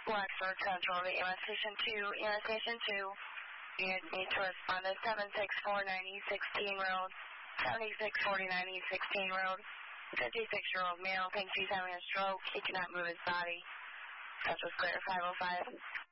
Blacksburg Central to EMS Station 2. EMS Station 2. Units need to respond to 7649016 Road, 76409016 Road. 56-year-old male thinks he's having a stroke. He cannot move his body. Central clear 505.